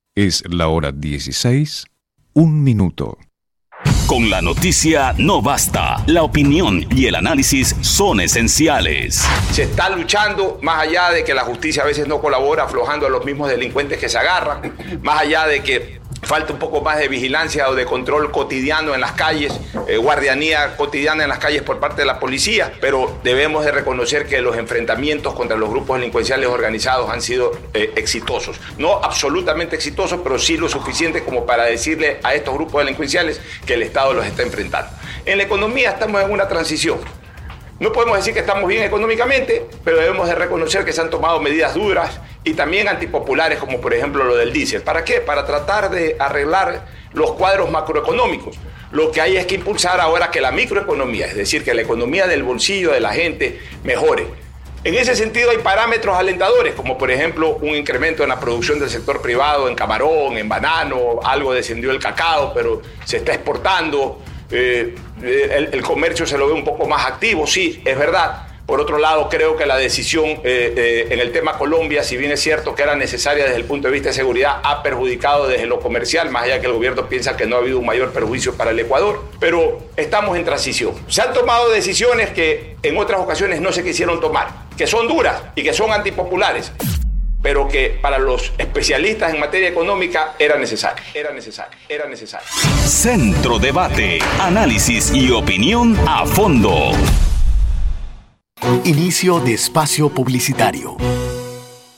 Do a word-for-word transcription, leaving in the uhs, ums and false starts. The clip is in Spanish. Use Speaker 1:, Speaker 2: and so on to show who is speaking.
Speaker 1: Es la hora dieciséis, un minuto.
Speaker 2: Con la noticia no basta. La opinión y el análisis son esenciales.
Speaker 3: Se está luchando, más allá de que la justicia a veces no colabora, aflojando a los mismos delincuentes que se agarran, más allá de que falta un poco más de vigilancia o de control cotidiano en las calles, eh, guardianía cotidiana en las calles por parte de la policía, pero debemos de reconocer que los enfrentamientos contra los grupos delincuenciales organizados han sido eh, exitosos. No absolutamente exitosos, pero sí lo suficiente como para decirle a estos grupos delincuenciales que el Estado los está enfrentando. En la economía estamos en una transición. No podemos decir que estamos bien económicamente, pero debemos de reconocer que se han tomado medidas duras y también antipopulares, como por ejemplo lo del diésel. ¿Para qué? Para tratar de arreglar los cuadros macroeconómicos. Lo que hay es que impulsar ahora que la microeconomía, es decir, que la economía del bolsillo de la gente mejore. En ese sentido hay parámetros alentadores, como por ejemplo un incremento en la producción del sector privado, en camarón, en banano, algo descendió el cacao, pero se está exportando. Eh, el, el comercio se lo ve un poco más activo, sí, es verdad. Por otro lado, creo que la decisión eh, eh, en el tema Colombia, si bien es cierto que era necesaria desde el punto de vista de seguridad, ha perjudicado desde lo comercial, más allá que el gobierno piensa que no ha habido un mayor perjuicio para el Ecuador, pero estamos en transición. Se han tomado decisiones que en otras ocasiones no se quisieron tomar, que son duras y que son antipopulares, pero que para los especialistas en materia económica era necesario, era necesario, era necesario.
Speaker 2: Centro Debate, análisis y opinión a fondo.
Speaker 4: Inicio de espacio publicitario.